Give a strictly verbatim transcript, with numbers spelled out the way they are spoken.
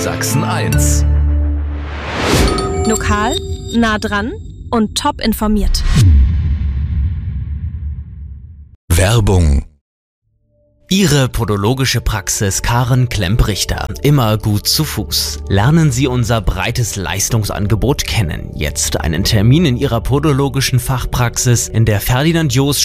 Sachsen eins. Lokal, nah dran und top informiert. Werbung. Ihre podologische Praxis Karen Klemp-Richter. Immer gut zu Fuß. Lernen Sie unser breites Leistungsangebot kennen. Jetzt einen Termin in Ihrer podologischen Fachpraxis in der Ferdinand Joos